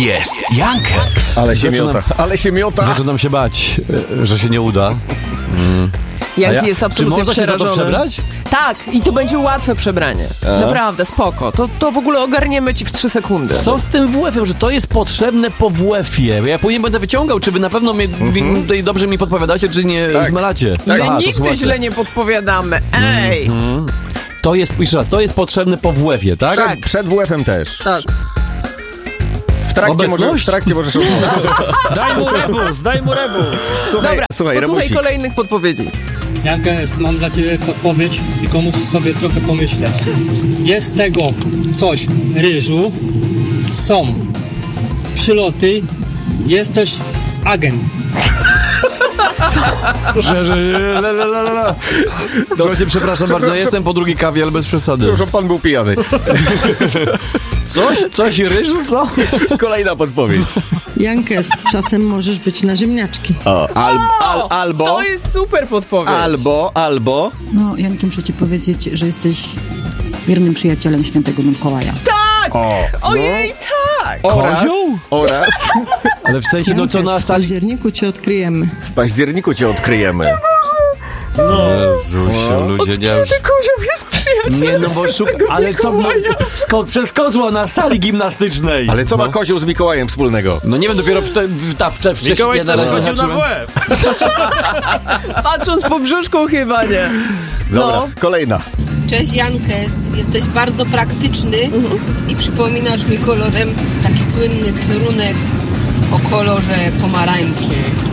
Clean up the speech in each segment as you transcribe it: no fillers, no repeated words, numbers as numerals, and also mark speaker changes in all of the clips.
Speaker 1: jest Jankeks.
Speaker 2: Ale się miota.
Speaker 3: Zaczynam się bać, że się nie uda.
Speaker 4: Janki jest absolutnie
Speaker 3: czy można
Speaker 4: przerażony.
Speaker 3: się za to przebrać?
Speaker 4: Tak, i to będzie łatwe przebranie. Naprawdę, spoko. To w ogóle ogarniemy ci w 3 sekundy.
Speaker 3: Co z tym WF-em, że to jest potrzebne po WF-ie? Ja później będę wyciągał, czy wy na pewno tutaj dobrze mi podpowiadacie, czy nie zmylacie.
Speaker 4: My
Speaker 3: Aha, to
Speaker 4: nigdy
Speaker 3: słuchajcie.
Speaker 4: źle nie podpowiadamy. Ej!
Speaker 3: To jest, jeszcze raz, to jest potrzebne po WF-ie, tak?
Speaker 4: Tak.
Speaker 2: Przed WF-em też.
Speaker 4: Tak.
Speaker 2: W trakcie możesz
Speaker 5: Daj mu rebus.
Speaker 4: Dobra,
Speaker 2: słuchaj,
Speaker 4: posłuchaj
Speaker 2: rebusik.
Speaker 4: kolejnych podpowiedzi.
Speaker 5: Jankes, mam dla ciebie podpowiedź, tylko musisz sobie trochę pomyśleć. Jest tego coś ryżu, są przyloty, jest też agent.
Speaker 3: Słuchajcie, przepraszam bardzo, ja jestem po drugiej kawie, ale bez przesady.
Speaker 2: Już pan był pijany.
Speaker 3: Coś ryżu, co?
Speaker 2: Kolejna podpowiedź.
Speaker 6: Jankes, czasem możesz być na ziemniaczki.
Speaker 2: Albo...
Speaker 4: To jest super podpowiedź.
Speaker 2: Albo...
Speaker 7: No, Jankiem muszę ci powiedzieć, że jesteś wiernym przyjacielem świętego Mikołaja.
Speaker 4: Tak! Ojej, tak!
Speaker 2: Oraz...
Speaker 3: Ale w sensie, no co
Speaker 6: Jankes,
Speaker 3: na
Speaker 6: w
Speaker 3: sali...
Speaker 6: październiku cię odkryjemy.
Speaker 2: W październiku cię odkryjemy.
Speaker 3: Jezusie, ludzie, nie...
Speaker 4: Kozioł jest przyjacielem.
Speaker 3: Nie, no bo ale co, przez kozła na sali gimnastycznej.
Speaker 2: Ale co ma kozioł z Mikołajem wspólnego?
Speaker 3: No nie wiem, dopiero wcześniej...
Speaker 5: Mikołaj też chodził na WF.
Speaker 4: Patrząc po brzuszku chyba nie.
Speaker 2: Dobra, kolejna.
Speaker 8: Cześć Jankes, jesteś bardzo praktyczny i przypominasz mi kolorem taki słynny trunek o kolorze pomarańczy.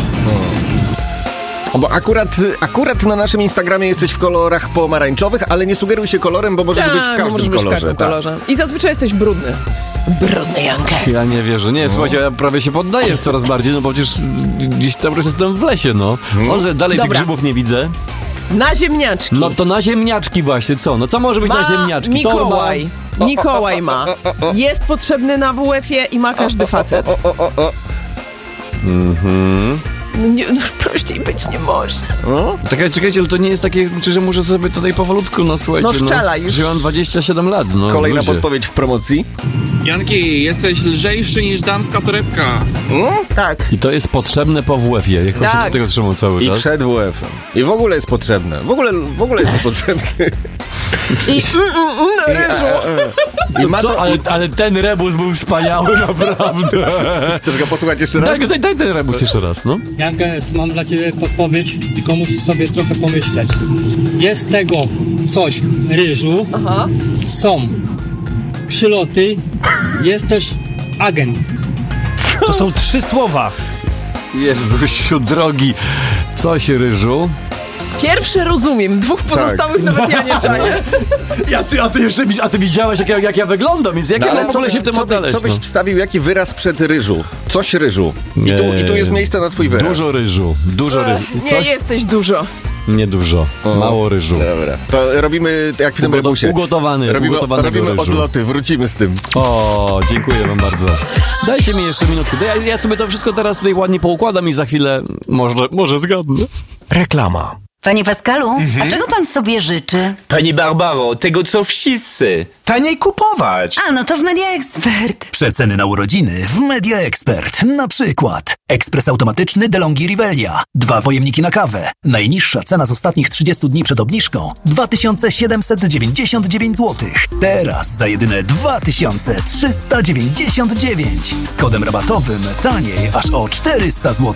Speaker 2: Bo akurat na naszym Instagramie jesteś w kolorach pomarańczowych, ale nie sugeruj się kolorem, bo możesz być w każdym kolorze.
Speaker 4: kolorze. I zazwyczaj jesteś brudny. Brudny Jankes.
Speaker 3: Ja nie wierzę. Nie, słuchajcie, ja prawie się poddaję coraz bardziej, no bo przecież gdzieś cały czas jestem w lesie, no. Może dalej tych
Speaker 4: Dobra.
Speaker 3: grzybów nie widzę.
Speaker 4: Na ziemniaczki.
Speaker 3: No to na ziemniaczki właśnie, co? No co może być na ziemniaczki?
Speaker 4: Mikołaj. Mikołaj ma. Jest potrzebny na WF-ie i ma każdy facet. No, no prościej być nie może.
Speaker 3: Czekajcie, ale to nie jest takie, że muszę sobie tutaj powolutku, no słuchajcie,
Speaker 4: No szczelaj już.
Speaker 3: Że mam 27 lat, no.
Speaker 2: Kolejna
Speaker 3: ludzie.
Speaker 2: podpowiedź w promocji.
Speaker 9: Janki, jesteś lżejszy niż damska torebka.
Speaker 4: Tak.
Speaker 3: I to jest potrzebne po WF-ie, jak on się do tego trzymał cały
Speaker 2: I
Speaker 3: czas.
Speaker 2: przed WF-em. I w ogóle jest potrzebne. W ogóle jest potrzebny.
Speaker 4: I ryżu.
Speaker 2: I ma to...
Speaker 3: Ale ten rebus był wspaniały, naprawdę.
Speaker 2: Chcesz go posłuchać jeszcze raz?
Speaker 3: Daj ten rebus jeszcze raz, no.
Speaker 5: Jankes, mam dla ciebie podpowiedź, tylko musisz sobie trochę pomyśleć. Jest tego coś ryżu, są przyloty, jest też agent.
Speaker 1: To są 3 słowa.
Speaker 3: Jezusiu drogi. Coś ryżu.
Speaker 4: Pierwszy rozumiem, 2 pozostałych nawet ja nie czaję.
Speaker 3: A ty widziałeś, jak ja wyglądam, więc jak ja mam w ogóle się w tym odnaleźć?
Speaker 2: Co byś wstawił, jaki wyraz przed ryżu? Coś ryżu. I tu jest miejsce na twój wyraz.
Speaker 3: Dużo ryżu.
Speaker 4: Nie jesteś dużo.
Speaker 3: Nie dużo. Mało ryżu.
Speaker 2: Dobra. To robimy jak w tym rebusie.
Speaker 3: Robimy
Speaker 2: Robimy
Speaker 3: ryżu.
Speaker 2: odloty, wrócimy z tym.
Speaker 3: O, dziękuję wam bardzo. Dajcie mi jeszcze minutkę. Ja sobie to wszystko teraz tutaj ładnie poukładam i za chwilę może zgadnę.
Speaker 1: Reklama.
Speaker 10: Panie Pascalu, a czego pan sobie życzy?
Speaker 11: Pani Barbaro, tego co wszyscy. Taniej kupować.
Speaker 10: A, no to w Media Expert.
Speaker 1: Przeceny na urodziny w Media Expert. Na przykład ekspres automatyczny DeLonghi Rivelia. 2 pojemniki na kawę. Najniższa cena z ostatnich 30 dni przed obniżką 2799 zł. Teraz za jedyne 2399. Z kodem rabatowym taniej aż o 400 zł.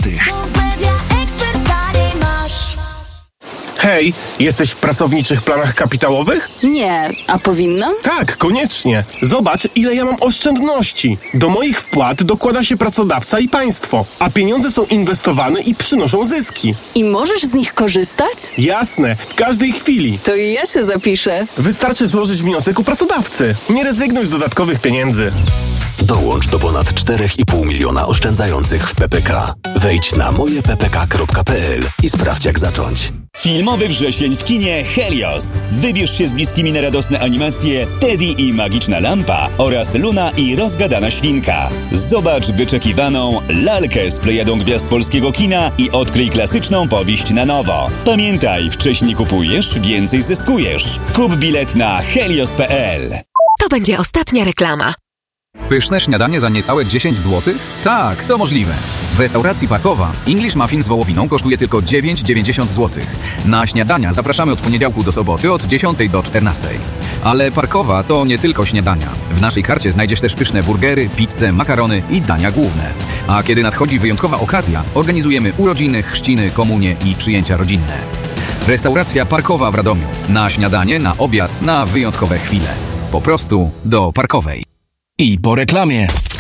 Speaker 12: Hej, jesteś w pracowniczych planach kapitałowych?
Speaker 10: Nie, a powinnam?
Speaker 12: Tak, koniecznie. Zobacz, ile ja mam oszczędności. Do moich wpłat dokłada się pracodawca i państwo, a pieniądze są inwestowane i przynoszą zyski.
Speaker 10: I możesz z nich korzystać?
Speaker 12: Jasne, w każdej chwili.
Speaker 10: To i ja się zapiszę.
Speaker 12: Wystarczy złożyć wniosek u pracodawcy. Nie rezygnuj z dodatkowych pieniędzy.
Speaker 1: Dołącz do ponad 4,5 miliona oszczędzających w PPK. Wejdź na mojeppk.pl i sprawdź, jak zacząć.
Speaker 13: Filmowy wrzesień w kinie Helios. Wybierz się z bliskimi na radosne animacje Teddy i Magiczna Lampa oraz Luna i Rozgadana Świnka. Zobacz wyczekiwaną lalkę z plejadą gwiazd polskiego kina i odkryj klasyczną powieść na nowo. Pamiętaj, wcześniej kupujesz, więcej zyskujesz. Kup bilet na helios.pl.
Speaker 14: To będzie ostatnia reklama. Pyszne śniadanie za niecałe 10 zł? Tak, to możliwe. W restauracji Parkowa English Muffin z wołowiną kosztuje tylko 9,90 zł. Na śniadania zapraszamy od poniedziałku do soboty od 10 do 14. Ale Parkowa to nie tylko śniadania. W naszej karcie znajdziesz też pyszne burgery, pizzę, makarony i dania główne. A kiedy nadchodzi wyjątkowa okazja, organizujemy urodziny, chrzciny, komunie i przyjęcia rodzinne. Restauracja Parkowa w Radomiu. Na śniadanie, na obiad, na wyjątkowe chwile. Po prostu do Parkowej.
Speaker 15: I po reklamie.